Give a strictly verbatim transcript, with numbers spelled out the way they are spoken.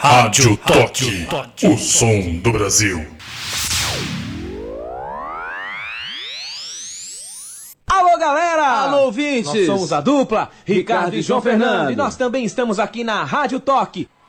Rádio Toque, o som do Brasil. Alô, galera! Alô, ouvintes! Nós somos a dupla Ricardo e João Fernando. E nós também estamos aqui na Rádio Toque,